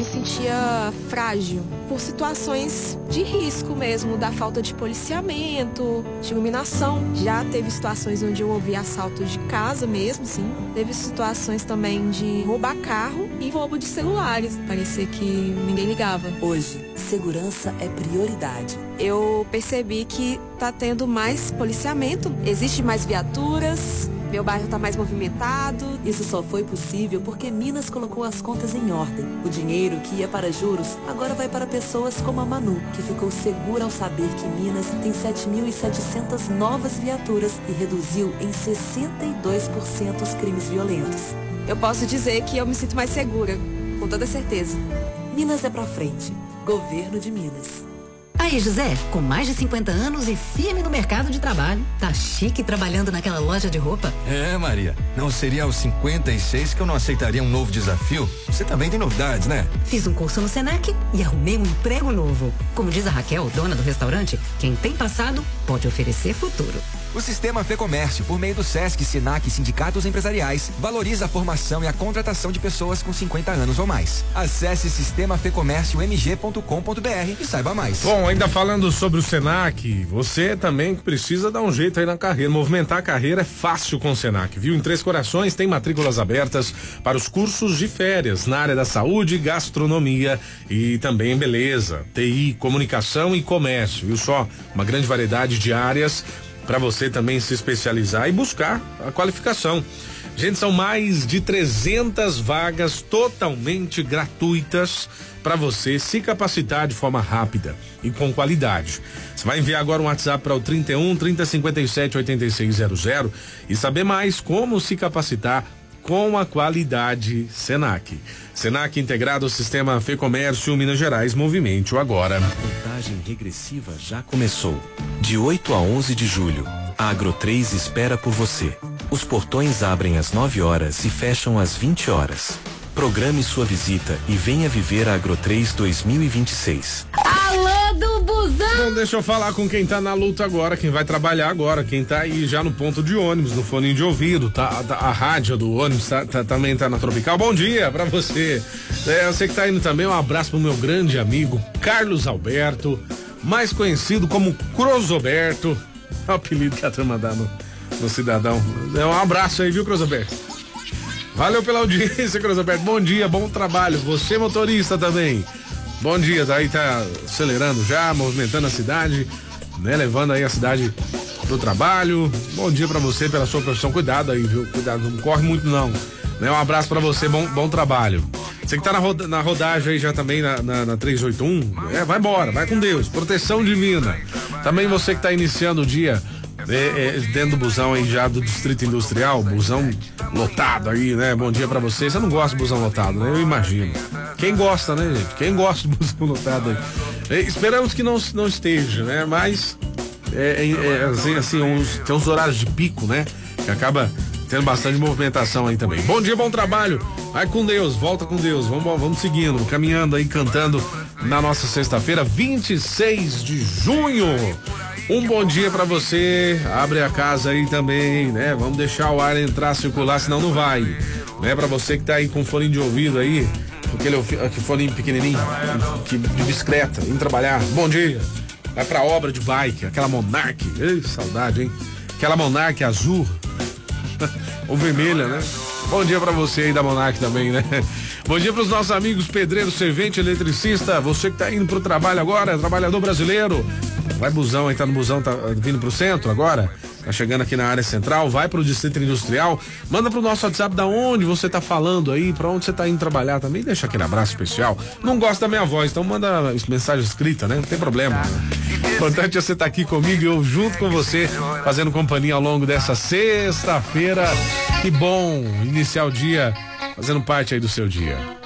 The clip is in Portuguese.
sentia frágil por situações de risco mesmo, da falta de policiamento, de iluminação. Já teve situações onde eu ouvi assalto de casa mesmo, sim. Teve situações também de roubar carro e roubo de celulares. Parecia que ninguém ligava. Hoje, segurança é prioridade. Eu percebi que tá tendo mais policiamento, existe mais viaturas, meu bairro tá mais movimentado. Isso só foi possível porque Minas colocou as contas em ordem. O dinheiro que ia para juros agora vai para pessoas como a Manu, que ficou segura ao saber que Minas tem 7.700 novas viaturas e reduziu em 62% os crimes violentos. Eu posso dizer que eu me sinto mais segura, com toda certeza. Minas é pra frente. Governo de Minas. Aí, José, com mais de 50 anos e firme no mercado de trabalho, tá chique trabalhando naquela loja de roupa? É, Maria, não seria aos 56 que eu não aceitaria um novo desafio? Você também tem novidades, né? Fiz um curso no Senac e arrumei um emprego novo. Como diz a Raquel, dona do restaurante, quem tem passado pode oferecer futuro. O Sistema Fê Comércio, por meio do Sesc, Senac e sindicatos empresariais, valoriza a formação e a contratação de pessoas com 50 anos ou mais. Acesse sistemafecomérciomg.com.br e saiba mais. Bom, ainda falando sobre o Senac, você também precisa dar um jeito aí na carreira. Movimentar a carreira é fácil com o Senac, viu? Em Três Corações tem matrículas abertas para os cursos de férias na área da saúde, gastronomia e também beleza, TI, comunicação e comércio. Viu só? Uma grande variedade de áreas para você também se especializar e buscar a qualificação. Gente, são mais de 300 vagas totalmente gratuitas para você se capacitar de forma rápida e com qualidade. Você vai enviar agora um WhatsApp para o 31 3057 8600 e saber mais como se capacitar com a qualidade Senac. Senac integrado ao Sistema Fê Comércio Minas Gerais, movimente-o agora. A contagem regressiva já começou. De 8 a 11 de julho, a Agro 3 espera por você. Os portões abrem às 9 horas e fecham às 20 horas. Programe sua visita e venha viver a Agro 3 2026. Alô do busão! Então deixa eu falar com quem tá na luta agora, quem vai trabalhar agora, quem tá aí já no ponto de ônibus, no fone de ouvido, a rádio do ônibus também tá na Tropical. Bom dia pra você. Você que tá indo também, um abraço pro meu grande amigo Carlos Alberto, mais conhecido como Crozoberto, é o apelido que a turma dá no cidadão. Um abraço aí, viu, Crozoberto? Valeu pela audiência, Crozoberto. Bom dia, bom trabalho. Você, motorista, também. Bom dia, daí tá acelerando já, movimentando a cidade, né? Levando aí a cidade pro trabalho. Bom dia pra você pela sua profissão. Cuidado aí, viu? Cuidado, não corre muito não. Né? Um abraço pra você, bom trabalho. Você que tá na rodagem aí já também na 381, vai embora, vai com Deus. Proteção divina. Também você que tá iniciando o dia dentro do busão aí já do Distrito Industrial, busão lotado aí, né? Bom dia pra você. Você não gosta de busão lotado, né? Eu imagino. Quem gosta, né, gente? Quem gosta de busão lotado aí? Esperamos que não esteja, né? Mas assim, tem uns horários de pico, né? Que acaba tendo bastante movimentação aí também. Bom dia, bom trabalho. Vai com Deus, volta com Deus. Vamos seguindo, caminhando aí, cantando na nossa sexta-feira, 26 de junho. Um bom dia pra você, abre a casa aí também, né? Vamos deixar o ar entrar, circular, senão não vai, né? Pra você que tá aí com fone de ouvido aí, aquele fone pequenininho, de bicicleta, indo trabalhar, bom dia. Vai pra obra de bike, aquela Monark, ei, saudade, hein? Aquela Monark azul, ou vermelha, né? Bom dia pra você aí da Monark também, né? Bom dia pros nossos amigos pedreiro, servente, eletricista, você que tá indo pro trabalho agora, trabalhador brasileiro. Vai busão aí, tá no busão, tá vindo pro centro agora, tá chegando aqui na área central, vai pro Distrito Industrial, manda pro nosso WhatsApp da onde você tá falando aí, pra onde você tá indo trabalhar também, deixa aquele abraço especial. Não gosta da minha voz, então manda mensagem escrita, né? Não tem problema. O importante é você estar aqui comigo e eu junto com você, fazendo companhia ao longo dessa sexta-feira. Que bom iniciar o dia fazendo parte aí do seu dia.